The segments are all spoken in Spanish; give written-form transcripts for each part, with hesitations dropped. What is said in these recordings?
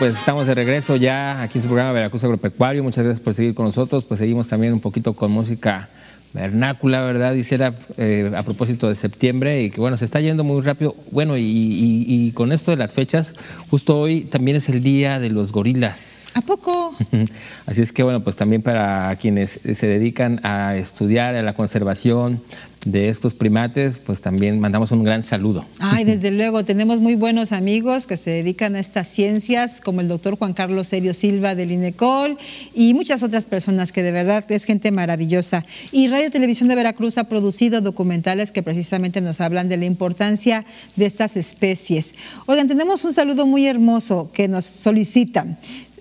pues estamos de regreso ya aquí en su programa Veracruz Agropecuario. Muchas gracias por seguir con nosotros. Pues seguimos también un poquito con música vernácula, ¿verdad? Dice a propósito de septiembre y que bueno, se está yendo muy rápido. Bueno, y con esto de las fechas, justo hoy también es el Día de los Gorilas. ¿A poco? Así es que bueno, pues también para quienes se dedican a estudiar a la conservación de estos primates, pues también mandamos un gran saludo. Ay, desde luego, tenemos muy buenos amigos que se dedican a estas ciencias, como el doctor Juan Carlos Serio Silva del INECOL y muchas otras personas que de verdad es gente maravillosa. Y Radio Televisión de Veracruz ha producido documentales que precisamente nos hablan de la importancia de estas especies. Oigan, tenemos un saludo muy hermoso que nos solicitan.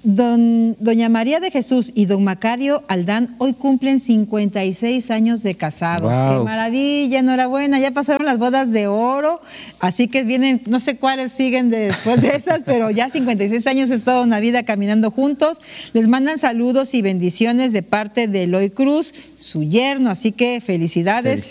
Doña María de Jesús y don Macario Aldán hoy cumplen 56 años de casados. Wow. ¡Qué maravilla! Enhorabuena, ya pasaron las bodas de oro, así que vienen, no sé cuáles siguen después de esas, pero ya 56 años es toda una vida caminando juntos. Les mandan saludos y bendiciones de parte de Eloy Cruz, su yerno, así que felicidades.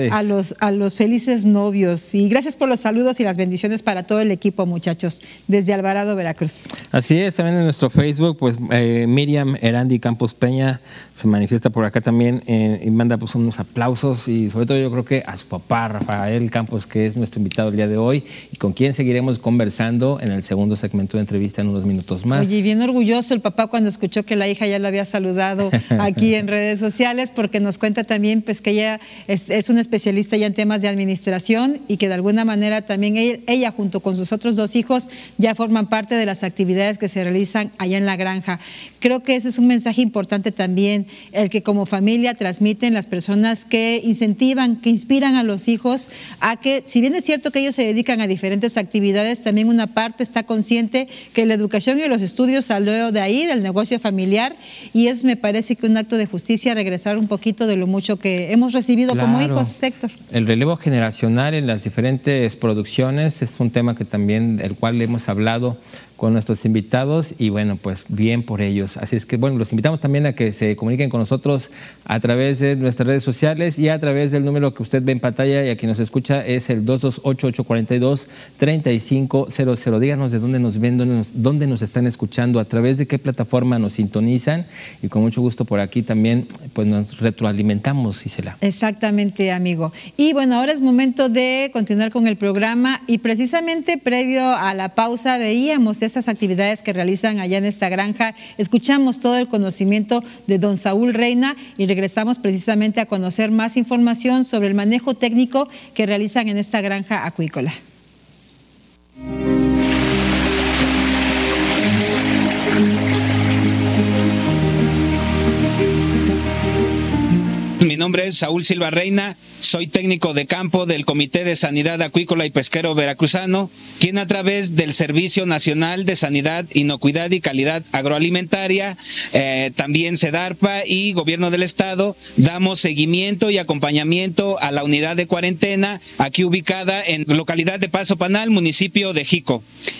A los felices novios. Y gracias por los saludos y las bendiciones para todo el equipo, muchachos, desde Alvarado, Veracruz. Así es, también en nuestro Facebook, pues Miriam Erandi Campos Peña se manifiesta por acá también y manda pues unos aplausos y sobre todo yo creo que a su papá Rafael Campos, que es nuestro invitado el día de hoy y con quien seguiremos conversando en el segundo segmento de entrevista en unos minutos más. Oye, bien orgulloso el papá cuando escuchó que la hija ya lo había saludado aquí en redes sociales, porque nos cuenta también pues que ella es una especialista ya en temas de administración y que de alguna manera también ella junto con sus otros dos hijos ya forman parte de las actividades que se realizan allá en la granja. Creo que ese es un mensaje importante también, el que como familia transmiten las personas que incentivan, que inspiran a los hijos a que, si bien es cierto que ellos se dedican a diferentes actividades, también una parte está consciente que la educación y los estudios salió de ahí, del negocio familiar, y es, me parece que un acto de justicia regresar un poquito de lo mucho que hemos recibido como hijos, Héctor. El relevo generacional en las diferentes producciones es un tema que también, del cual hemos hablado con nuestros invitados y bueno, pues bien por ellos. Así es que bueno, los invitamos también a que se comuniquen con nosotros a través de nuestras redes sociales y a través del número que usted ve en pantalla y a quien nos escucha es el 228-842-3500. Díganos de dónde nos ven, dónde nos están escuchando, a través de qué plataforma nos sintonizan y con mucho gusto por aquí también pues nos retroalimentamos, Isela. Exactamente, amigo. Y bueno, ahora es momento de continuar con el programa y precisamente previo a la pausa veíamos estas actividades que realizan allá en esta granja, escuchamos todo el conocimiento de don Saúl Reina y regresamos precisamente a conocer más información sobre el manejo técnico que realizan en esta granja acuícola. Mi nombre es Saúl Silva Reina, soy técnico de campo del Comité de Sanidad Acuícola y Pesquero Veracruzano, quien a través del Servicio Nacional de Sanidad, Inocuidad y Calidad Agroalimentaria, también SEDARPA y Gobierno del Estado, damos seguimiento y acompañamiento a la unidad de cuarentena, aquí ubicada en localidad de Paso Panal, municipio de Jico.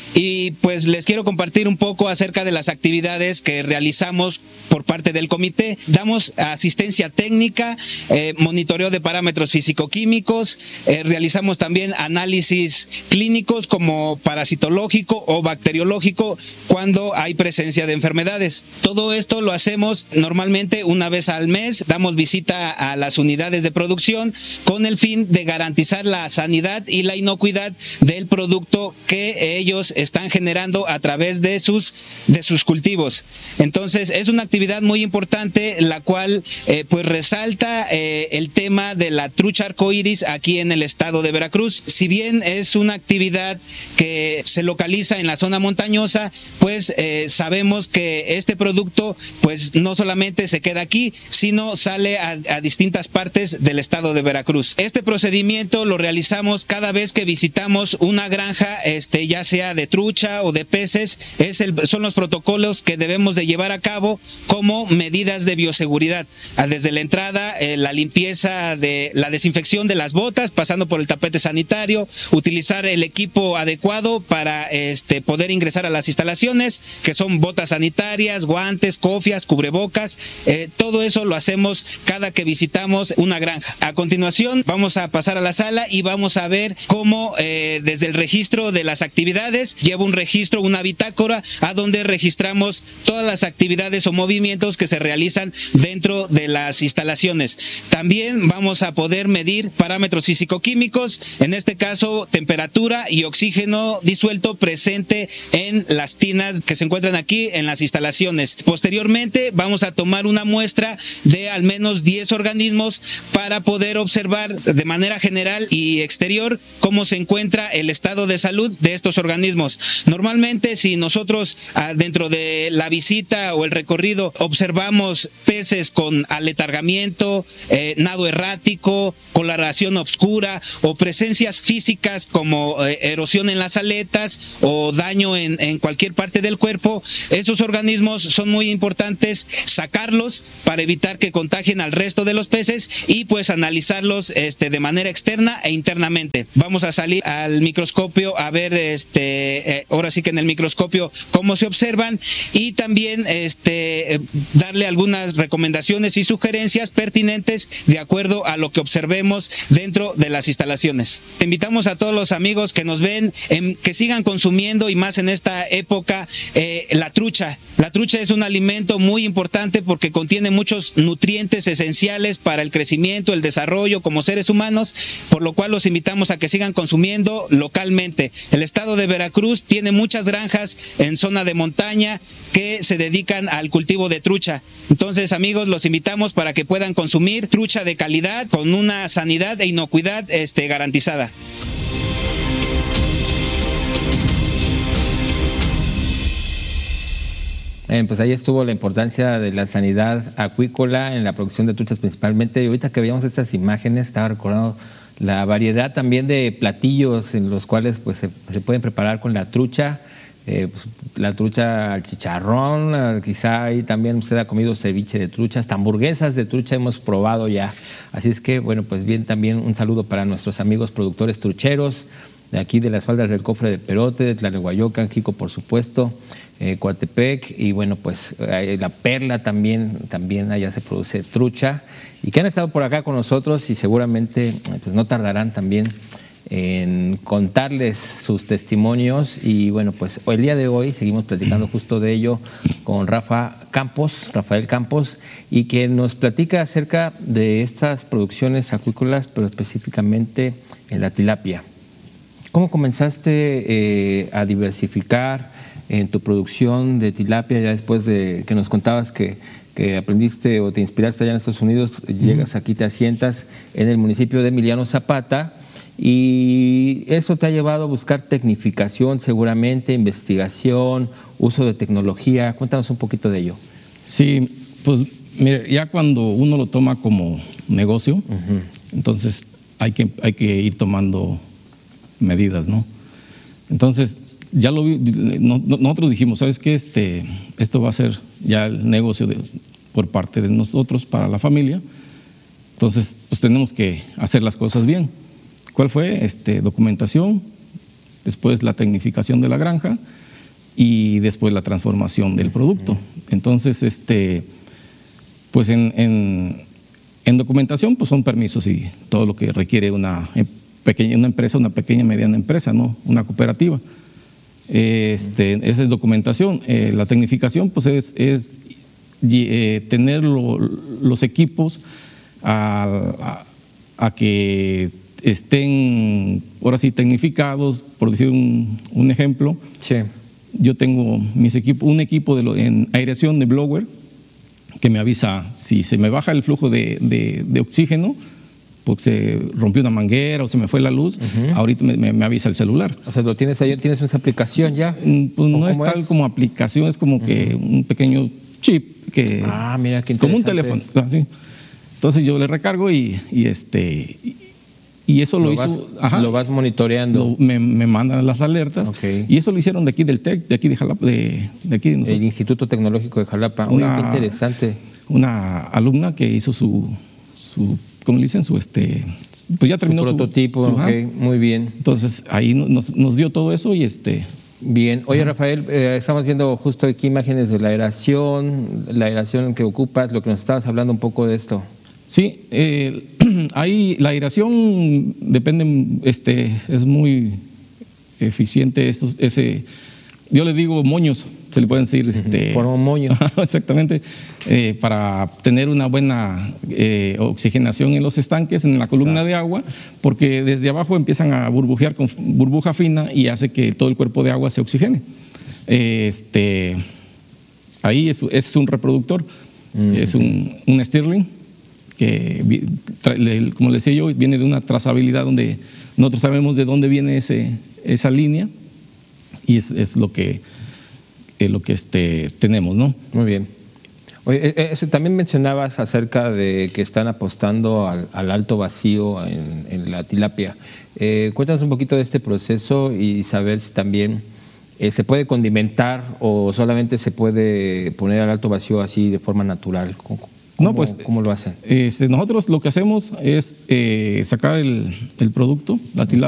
Y pues les quiero compartir un poco acerca de las actividades que realizamos por parte del comité. Damos asistencia técnica, monitoreo de parámetros físico-químicos, realizamos también análisis clínicos como parasitológico o bacteriológico cuando hay presencia de enfermedades. Todo esto lo hacemos normalmente una vez al mes, damos visita a las unidades de producción con el fin de garantizar la sanidad y la inocuidad del producto que ellos están generando a través de sus cultivos. Entonces es una actividad muy importante la cual pues resalta el tema de la trucha arcoíris aquí en el estado de Veracruz. Si bien es una actividad que se localiza en la zona montañosa, pues sabemos que este producto pues no solamente se queda aquí, sino sale a distintas partes del estado de Veracruz. Este procedimiento lo realizamos cada vez que visitamos una granja, ya sea de trucha o de peces. Son los protocolos que debemos de llevar a cabo como medidas de bioseguridad. Desde la entrada, la limpieza de la desinfección de las botas, pasando por el tapete sanitario, utilizar el equipo adecuado para poder ingresar a las instalaciones, que son botas sanitarias, guantes, cofias, cubrebocas. Todo eso lo hacemos cada que visitamos una granja. A continuación, vamos a pasar a la sala y vamos a ver cómo desde el registro de las actividades lleva un registro, una bitácora, a donde registramos todas las actividades o movimientos que se realizan dentro de las instalaciones. También vamos a poder medir parámetros físico-químicos, en este caso temperatura y oxígeno disuelto presente en las tinas que se encuentran aquí en las instalaciones. Posteriormente vamos a tomar una muestra de al menos 10 organismos para poder observar de manera general y exterior cómo se encuentra el estado de salud de estos organismos. Normalmente, si nosotros dentro de la visita o el recorrido observamos peces con aletargamiento, nado errático, coloración oscura o presencias físicas como erosión en las aletas o daño en cualquier parte del cuerpo, esos organismos son muy importantes sacarlos para evitar que contagien al resto de los peces y pues analizarlos de manera externa e internamente. Vamos a salir al microscopio a ver ahora sí que en el microscopio cómo se observan y también darle algunas recomendaciones y sugerencias pertinentes de acuerdo a lo que observemos dentro de las instalaciones. Invitamos a todos los amigos que nos ven que sigan consumiendo, y más en esta época, la trucha. La trucha es un alimento muy importante porque contiene muchos nutrientes esenciales para el crecimiento, el desarrollo como seres humanos, por lo cual los invitamos a que sigan consumiendo localmente. El estado de Veracruz tiene muchas granjas en zona de montaña que se dedican al cultivo de trucha. Entonces, amigos, los invitamos para que puedan consumir trucha de calidad con una sanidad e inocuidad garantizada. Pues ahí estuvo la importancia de la sanidad acuícola en la producción de truchas principalmente. Y ahorita que veíamos estas imágenes, estaba recordando la variedad también de platillos en los cuales pues, se pueden preparar con la trucha. Pues, la trucha al chicharrón, quizá ahí también usted ha comido ceviche de trucha, hasta hamburguesas de trucha hemos probado ya. Así es que, bueno, pues bien, también un saludo para nuestros amigos productores trucheros de aquí de las faldas del Cofre de Perote, de Tlalnehuayocan, Jico, por supuesto, Coatepec, y bueno, pues la Perla también allá se produce trucha, y que han estado por acá con nosotros y seguramente pues no tardarán también en contarles sus testimonios. Y bueno, pues el día de hoy seguimos platicando justo de ello con Rafael Campos, y que nos platica acerca de estas producciones acuícolas, pero específicamente en la tilapia. ¿Cómo comenzaste a diversificar en tu producción de tilapia ya después de que nos contabas que aprendiste o te inspiraste allá en Estados Unidos? Llegas aquí, te asientas en el municipio de Emiliano Zapata, y eso te ha llevado a buscar tecnificación, seguramente, investigación, uso de tecnología. Cuéntanos un poquito de ello. Sí, pues mire, ya cuando uno lo toma como negocio, entonces hay que ir tomando medidas, ¿no? Entonces, ya nosotros dijimos, ¿sabes qué? Esto va a ser ya el negocio por parte de nosotros para la familia. Entonces, pues tenemos que hacer las cosas bien. ¿Cuál fue? Documentación, después la tecnificación de la granja y después la transformación del producto. Entonces, pues en documentación, pues son permisos y todo lo que requiere una empresa, una pequeña mediana empresa, ¿no? Una cooperativa. Esa es documentación. La tecnificación, pues es tener los equipos a que estén, ahora sí, tecnificados, por decir un ejemplo. Sí. Yo tengo un equipo en aireación de blower que me avisa si se me baja el flujo de oxígeno, porque se rompió una manguera o se me fue la luz, ahorita me avisa el celular. O sea, ¿lo tienes ahí? ¿Tienes esa aplicación ya? Pues no es tal como aplicación, es como que un pequeño chip que... Ah, mira, qué interesante. Como un teléfono, así. Entonces yo le recargo y eso lo hizo... Lo vas monitoreando. Me mandan las alertas. Okay. Y eso lo hicieron de aquí del TEC, de aquí de Jalapa, de aquí de nosotros. El Instituto Tecnológico de Jalapa. Oye, qué interesante. Una alumna que hizo su ¿cómo le dicen? Pues ya terminó su prototipo. Okay, muy bien. Entonces ahí nos dio todo eso y Bien. Oye, Rafael, estamos viendo justo aquí imágenes de la aeración que ocupas, lo que nos estabas hablando un poco de esto. Sí, ahí la aireación depende, es muy eficiente yo le digo moños, se le pueden decir. Por un moño. Exactamente, para tener una buena oxigenación en los estanques, en la columna de agua, porque desde abajo empiezan a burbujear con burbuja fina y hace que todo el cuerpo de agua se oxigene. Ahí es un reproductor, es un Stirling, que, como le decía yo, viene de una trazabilidad donde nosotros sabemos de dónde viene esa línea, y es lo que tenemos, ¿no? Muy bien. Oye, también mencionabas acerca de que están apostando al alto vacío en la tilapia. Cuéntanos un poquito de este proceso y saber si también se puede condimentar o solamente se puede poner al alto vacío así de forma natural. ¿Cómo lo hacen? Nosotros lo que hacemos es sacar el producto, la tilapia,